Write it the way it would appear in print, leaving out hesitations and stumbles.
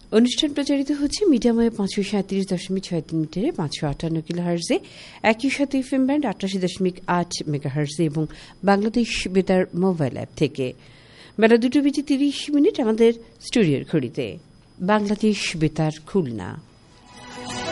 অনুষ্ঠান প্রচারিত হচ্ছে মিডিয়ামে 537.63 মিটারে 558 কিলোহার্জে, একই সাথে এফএম ব্যান্ড 88.8 মেগাহার্জে এবং বাংলাদেশ বেতার মোবাইল অ্যাপ থেকে। বেলা 2:30 আমাদের স্টুডিওর ঘড়িতে। বাংলাদেশ বেতার খুলনা।